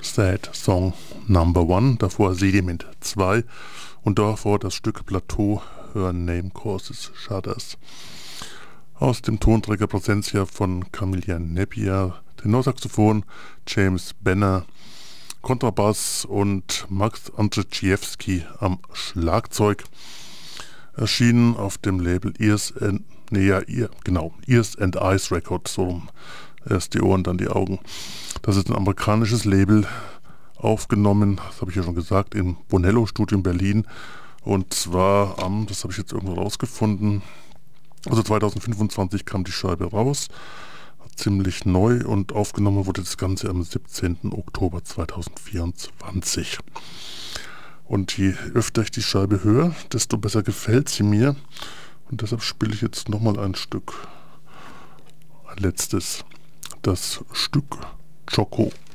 Sad Song Number 1, davor Sediment 2 und davor das Stück Plateau, Her Name Causes Shudders. Aus dem Tonträger Prosentia von Camilla Nebbia, Tenorsaxophon James Benner, Kontrabass und Max Andrzejewski am Schlagzeug. Erschienen auf dem Label Ears and Eyes Records, so rum. Erst die Ohren, dann die Augen. Das ist ein amerikanisches Label, aufgenommen, das habe ich ja schon gesagt, im Bonello Studio in Berlin. Und zwar das habe ich jetzt irgendwo rausgefunden, also 2025 kam die Scheibe raus, ziemlich neu, und aufgenommen wurde das Ganze am 17. Oktober 2024. Und je öfter ich die Scheibe höre, desto besser gefällt sie mir. Und deshalb spiele ich jetzt nochmal ein Stück, ein letztes, das Stück Choco.